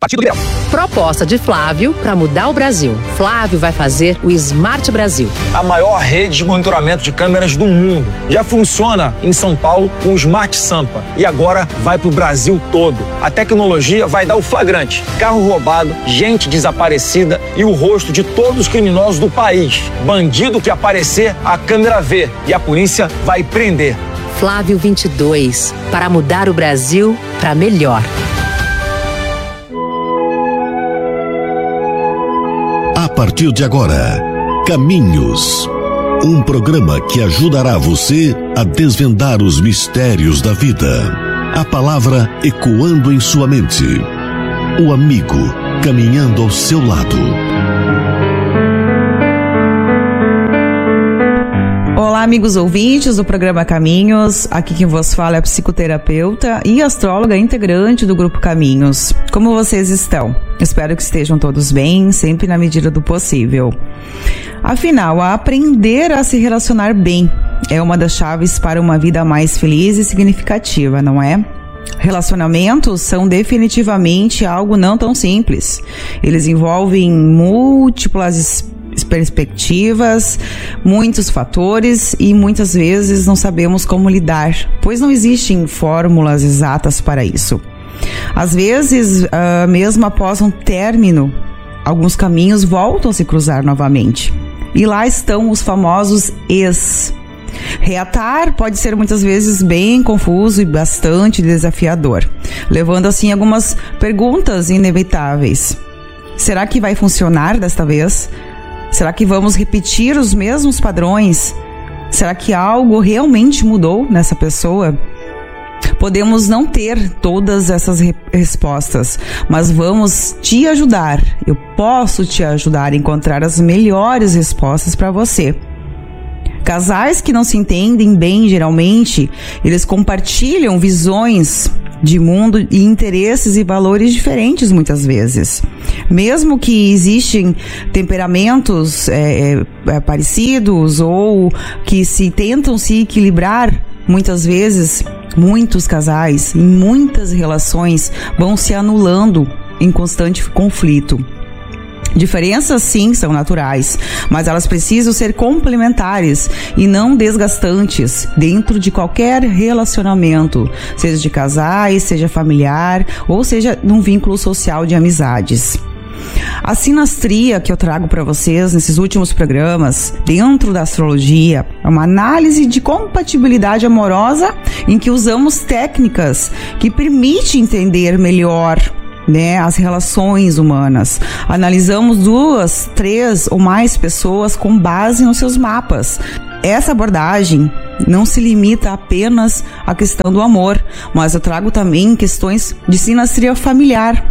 Partido Liberal. Proposta de Flávio para mudar o Brasil. Flávio vai fazer o Smart Brasil. A maior rede de monitoramento de câmeras do mundo. Já funciona em São Paulo com o Smart Sampa e agora vai para o Brasil todo. A tecnologia vai dar o flagrante. Carro roubado, gente desaparecida e o rosto de todos os criminosos do país. Bandido que aparecer, a câmera vê e a polícia vai prender. Flávio 22, para mudar o Brasil para melhor. A partir de agora, Caminhos. Um programa que ajudará você a desvendar os mistérios da vida. A palavra ecoando em sua mente. O amigo caminhando ao seu lado. Olá, amigos ouvintes do programa Caminhos. Aqui quem vos fala é a psicoterapeuta e astróloga integrante do Grupo Caminhos. Como vocês estão? Espero que estejam todos bem, sempre na medida do possível. Afinal, aprender a se relacionar bem é uma das chaves para uma vida mais feliz e significativa, não é? Relacionamentos são definitivamente algo não tão simples. Eles envolvem múltiplas perspectivas, muitos fatores e muitas vezes não sabemos como lidar, pois não existem fórmulas exatas para isso. Às vezes, mesmo após um término, alguns caminhos voltam a se cruzar novamente. E lá estão os famosos ex. Reatar pode ser muitas vezes bem confuso e bastante desafiador, levando assim algumas perguntas inevitáveis. Será que vai funcionar desta vez? Será que vamos repetir os mesmos padrões? Será que algo realmente mudou nessa pessoa? Podemos não ter todas essas respostas, mas vamos te ajudar. Eu posso te ajudar a encontrar as melhores respostas para você. Casais que não se entendem bem, geralmente, eles compartilham visões de mundo e interesses e valores diferentes muitas vezes. Mesmo que existem temperamentos parecidos ou que se tentam se equilibrar, muitas vezes, muitos casais em muitas relações vão se anulando em constante conflito. Diferenças, sim, são naturais, mas elas precisam ser complementares e não desgastantes dentro de qualquer relacionamento, seja de casais, seja familiar ou seja num vínculo social de amizades. A sinastria que eu trago para vocês nesses últimos programas, dentro da astrologia, é uma análise de compatibilidade amorosa em que usamos técnicas que permitem entender melhor as relações humanas. Analisamos 2, 3 ou mais pessoas com base nos seus mapas. Essa abordagem não se limita apenas à questão do amor, mas eu trago também questões de sinastria familiar.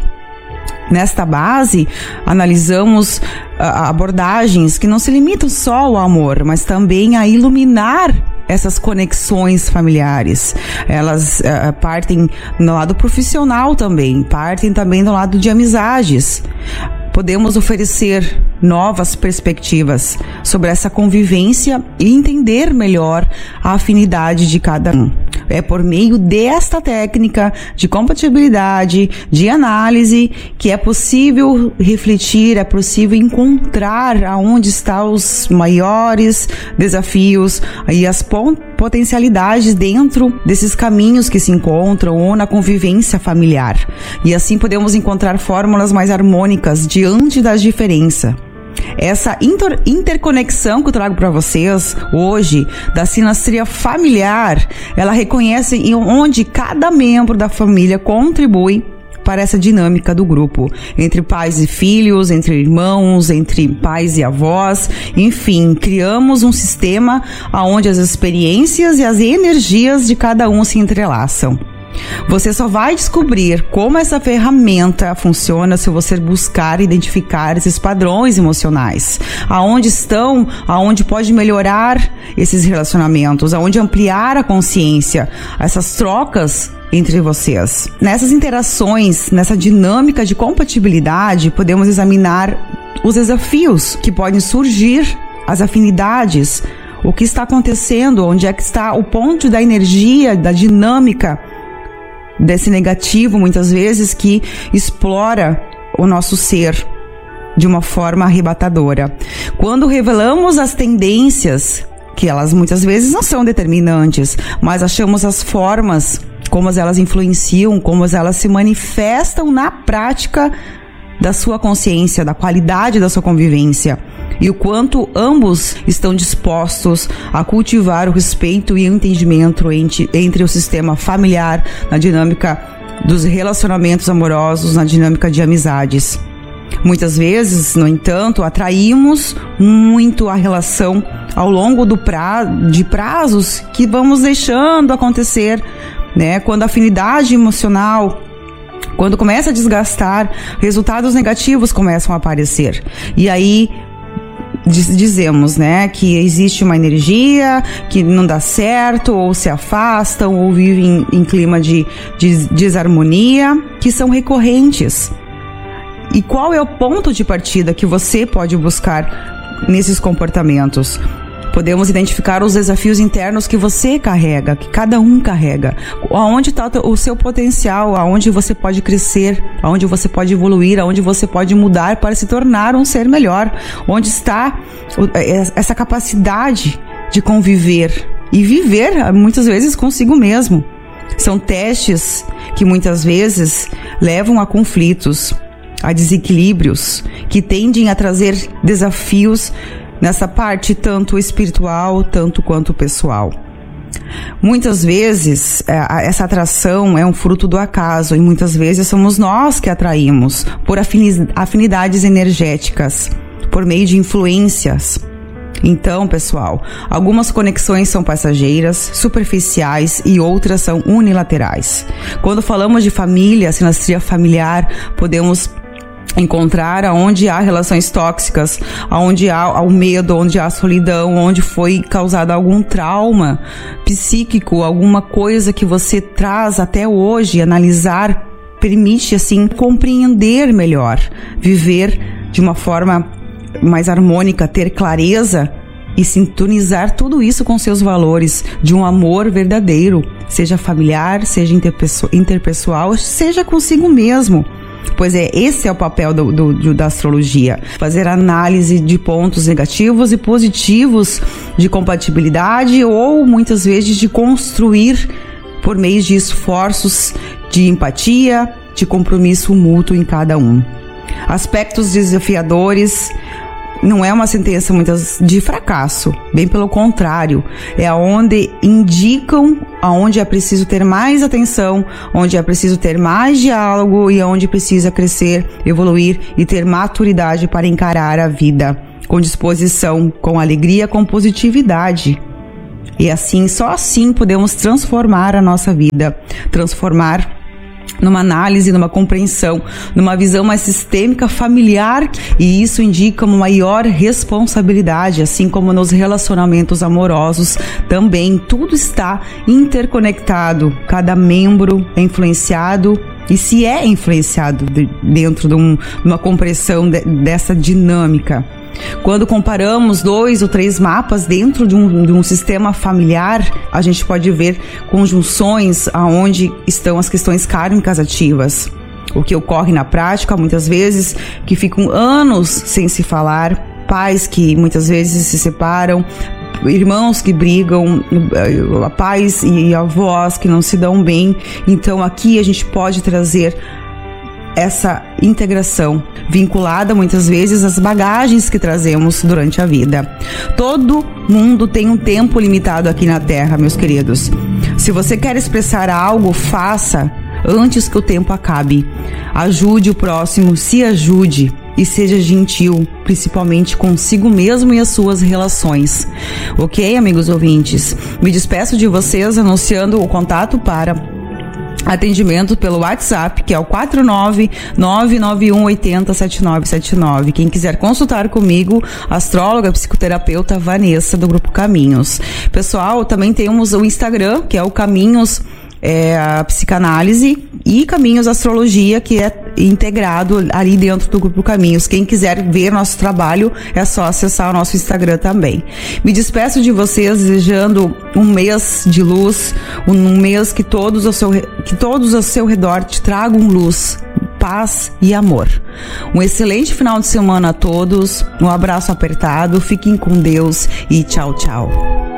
Nesta base, analisamos abordagens que não se limitam só ao amor, mas também a iluminar essas conexões familiares. Elas partem do lado profissional também, partem também do lado de amizades. Podemos oferecer novas perspectivas sobre essa convivência e entender melhor a afinidade de cada um. É por meio desta técnica de compatibilidade, de análise, que é possível refletir, é possível encontrar aonde estão os maiores desafios e as potencialidades dentro desses caminhos que se encontram ou na convivência familiar. E assim podemos encontrar fórmulas mais harmônicas diante das diferenças. Essa interconexão que eu trago para vocês hoje, da sinastria familiar, ela reconhece onde cada membro da família contribui para essa dinâmica do grupo, entre pais e filhos, entre irmãos, entre pais e avós, enfim, criamos um sistema onde as experiências e as energias de cada um se entrelaçam. Você só vai descobrir como essa ferramenta funciona se você buscar identificar esses padrões emocionais. Aonde estão, aonde pode melhorar esses relacionamentos, aonde ampliar a consciência, essas trocas entre vocês. Nessas interações, nessa dinâmica de compatibilidade, podemos examinar os desafios que podem surgir, as afinidades, o que está acontecendo, onde é que está o ponto da energia, da dinâmica desse negativo, muitas vezes, que explora o nosso ser de uma forma arrebatadora. Quando revelamos as tendências, que elas muitas vezes não são determinantes, mas achamos as formas, como elas influenciam, como elas se manifestam na prática da sua consciência, da qualidade da sua convivência, e o quanto ambos estão dispostos a cultivar o respeito e o entendimento entre o sistema familiar, na dinâmica dos relacionamentos amorosos, na dinâmica de amizades. Muitas vezes, no entanto, atraímos muito a relação ao longo de prazos que vamos deixando acontecer, né? Quando a afinidade emocional, quando começa a desgastar, resultados negativos começam a aparecer. E aí dizemos, né, que existe uma energia que não dá certo, ou se afastam, ou vivem em clima de desarmonia, que são recorrentes. E qual é o ponto de partida que você pode buscar nesses comportamentos? Podemos identificar os desafios internos que você carrega, que cada um carrega. Aonde está o seu potencial, aonde você pode crescer, aonde você pode evoluir, aonde você pode mudar para se tornar um ser melhor. Onde está essa capacidade de conviver e viver, muitas vezes, consigo mesmo. São testes que muitas vezes levam a conflitos, a desequilíbrios, que tendem a trazer desafios nessa parte tanto espiritual, tanto quanto pessoal. Muitas vezes essa atração é um fruto do acaso, e muitas vezes somos nós que atraímos por afinidades energéticas, por meio de influências. Então, pessoal, algumas conexões são passageiras, superficiais, e outras são unilaterais. Quando falamos de família, sinastria familiar, podemos encontrar aonde há relações tóxicas, aonde há o medo, onde há solidão, onde foi causado algum trauma psíquico, alguma coisa que você traz até hoje. Analisar permite, assim, compreender melhor, viver de uma forma mais harmônica, ter clareza e sintonizar tudo isso com seus valores de um amor verdadeiro, seja familiar, seja interpessoal, seja consigo mesmo. Pois esse é o papel da astrologia. Fazer análise de pontos negativos e positivos de compatibilidade, ou muitas vezes de construir por meio de esforços de empatia, de compromisso mútuo em cada um. Aspectos desafiadores não é uma sentença muitas de fracasso, bem pelo contrário, é aonde indicam aonde é preciso ter mais atenção, onde é preciso ter mais diálogo e aonde precisa crescer, evoluir e ter maturidade para encarar a vida com disposição, com alegria, com positividade. E assim, só assim podemos transformar a nossa vida, transformar numa análise, numa compreensão, numa visão mais sistêmica, familiar, e isso indica uma maior responsabilidade, assim como nos relacionamentos amorosos também. Tudo está interconectado, cada membro é influenciado, e se é influenciado dentro de uma compreensão dessa dinâmica. Quando comparamos 2 ou 3 mapas dentro de um sistema familiar, a gente pode ver conjunções aonde estão as questões kármicas ativas. O que ocorre na prática, muitas vezes, que ficam anos sem se falar, pais que muitas vezes se separam, irmãos que brigam, pais e avós que não se dão bem. Então aqui a gente pode trazer essa integração, vinculada muitas vezes às bagagens que trazemos durante a vida. Todo mundo tem um tempo limitado aqui na Terra, meus queridos. Se você quer expressar algo, faça antes que o tempo acabe. Ajude o próximo, se ajude e seja gentil, principalmente consigo mesmo e as suas relações. Ok, amigos ouvintes? Me despeço de vocês anunciando o contato para atendimento pelo WhatsApp, que é o 49991807979. Quem quiser consultar comigo, astróloga, psicoterapeuta Vanessa, do Grupo Caminhos. Pessoal, também temos o Instagram, que é o Caminhos a Psicanálise, e Caminhos Astrologia, que é integrado ali dentro do Grupo Caminhos. Quem quiser ver nosso trabalho, é só acessar o nosso Instagram também. Me despeço de vocês desejando um mês de luz, um mês que todos ao seu redor te tragam luz, paz e amor. Um excelente final de semana a todos, um abraço apertado, fiquem com Deus e tchau, tchau.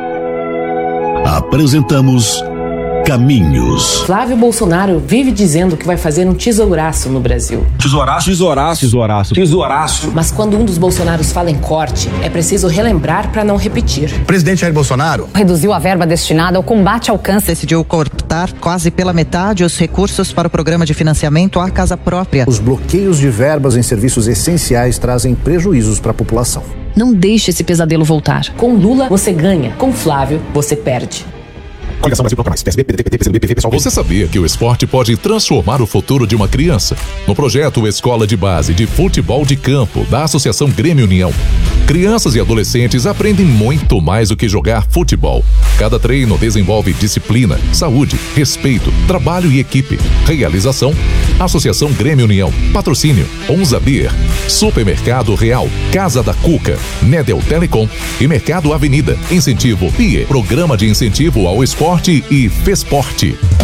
Apresentamos Caminhos. Flávio Bolsonaro vive dizendo que vai fazer um tesouraço no Brasil. Tesouraço, tesouraço, tesouraço, tesouraço. Mas quando um dos Bolsonaros fala em corte, é preciso relembrar para não repetir. O presidente Jair Bolsonaro reduziu a verba destinada ao combate ao câncer. Decidiu cortar quase pela metade os recursos para o programa de financiamento à casa própria. Os bloqueios de verbas em serviços essenciais trazem prejuízos para a população. Não deixe esse pesadelo voltar. Com Lula, você ganha. Com Flávio, você perde. Coligação Brasil Proclamais, PSB, PDT, PCdoB, PV, PSOL. Você sabia que o esporte pode transformar o futuro de uma criança? No projeto Escola de Base de Futebol de Campo, da Associação Grêmio União, crianças e adolescentes aprendem muito mais do que jogar futebol. Cada treino desenvolve disciplina, saúde, respeito, trabalho e equipe. Realização: Associação Grêmio União. Patrocínio: Onza Beer, Supermercado Real, Casa da Cuca, Nedel Telecom e Mercado Avenida. Incentivo PIE, Programa de Incentivo ao Esporte e Fesporte.